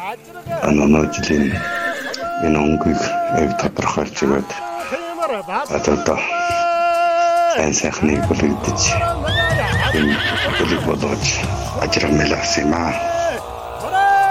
Өнөө жилийн энэ өнгийг тодорхойлж өгöd одоо сайхныг бүлэгдэж энэ бүлэг болгож ажил мэлсэн юм аа.